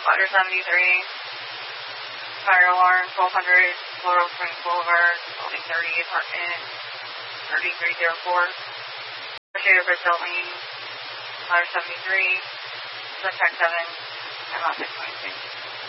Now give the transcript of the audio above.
Ladder 73, fire alarm 1200, Laurel Springs Boulevard, building 30, apartment 3304. Negotiator for building, Ladder 73, subtract 7, I'm on 622.